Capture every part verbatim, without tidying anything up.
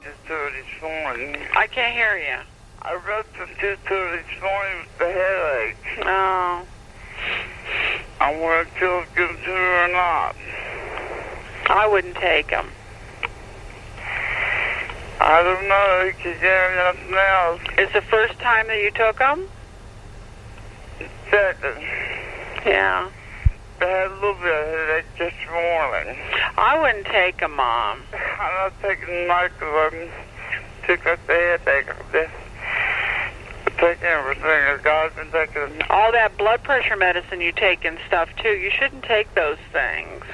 two thirty this morning. I can't hear you. I wrote from two thirty this morning with the headache. Oh. I want to feel good to her or not. I wouldn't take them. I don't know, because there's nothing else. It's the first time that you took them? Second. Yeah. I had a little bit of headache this morning. I wouldn't take them, Mom. I'm not taking Nyquil. I took up the headache. I'm just taking everything. God's been taking... All that blood pressure medicine you take and stuff, too. You shouldn't take those things.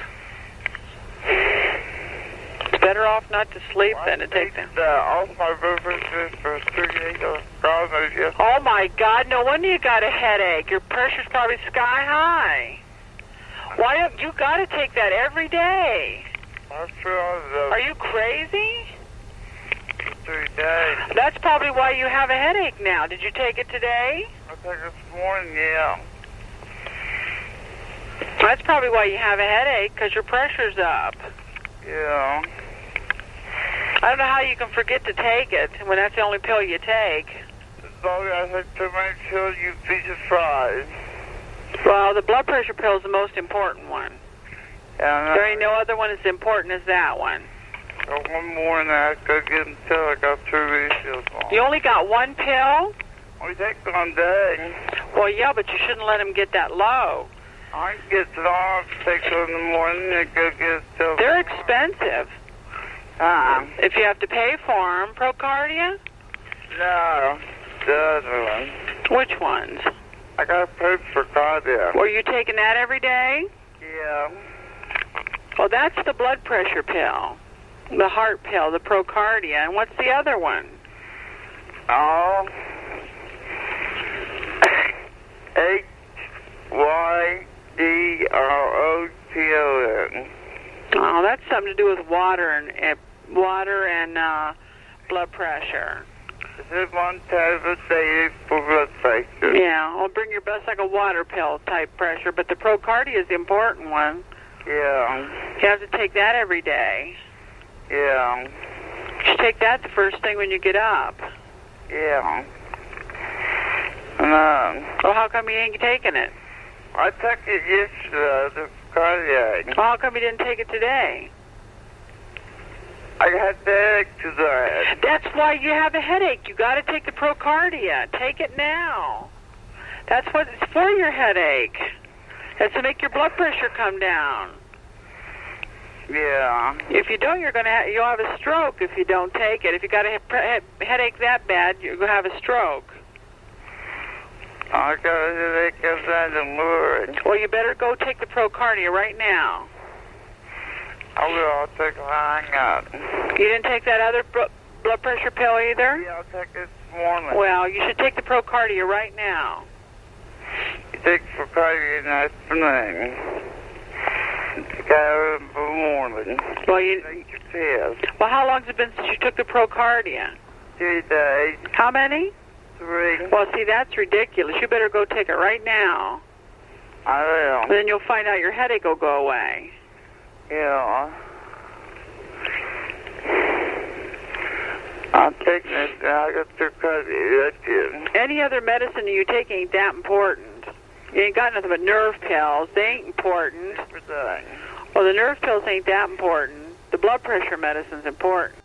It's better off not to sleep well, than to take them. Uh, off my blood pressure for three days. Oh, my God. No wonder you got a headache. Your pressure's probably sky high. Why don't you got to take that every day? I feel uh, Are you crazy? Three days. That's probably why you have a headache now. Did you take it today? I took it this morning, yeah. That's probably why you have a headache, because your pressure's up. Yeah. I don't know how you can forget to take it when that's the only pill you take. So I think to make sure you'd be surprised. Well, the blood pressure pill is the most important one. Yeah, there ain't no other one as important as that one. So one morning I go get them till I got two refills on. You only got one pill? We take one day. Well, yeah, but you shouldn't let them get that low. I can get it off, take it in the morning, and go get it till... They're expensive. Uh-uh. If you have to pay for them, Procardia? No, the other one. Which ones? I got to pay for cardio. Were you taking that every day? Yeah. Well, that's the blood pressure pill. The heart pill, the Procardia. And what's the other one? Oh. H Y D R O T O N. Oh, that's something to do with water and uh, water and uh, blood pressure. Is it one tablet daily for blood pressure? Yeah, well, bring your best like a water pill type pressure, but the Procardia is the important one. Yeah. You have to take that every day. Yeah. You should take that the first thing when you get up. Yeah. No. Well, how come you ain't taking it? I took it yesterday, the cardiac. Well, how come you didn't take it today? I had the headache today. That's why you have a headache. You got to take the Procardia. Take it now. That's what it's for, your headache. It's to make your blood pressure come down. Yeah. If you don't, you're gonna ha you'll have a stroke if you don't take it. If you got a he headache that bad, you're gonna have a stroke. I got a headache outside the word. Well, you better go take the Procardia right now. I will. I'll take a hang up. You didn't take that other blood pressure pill either? Yeah, I'll take it this morning. Well, you should take the Procardia right now. You take Procardia in the afternoon. Take it in the morning. Well, you. Take your pills. Well, how long has it been since you took the Procardia? Three days. How many? Three. Well, see, that's ridiculous. You better go take it right now. I will. Then you'll find out your headache will go away. Yeah. I'm taking it. I got the Procardia. That's it. Any other medicine you take ain't that important. You ain't got nothing but nerve pills. They ain't important. Everything. Well, the nerve pills ain't that important. The blood pressure medicine's important.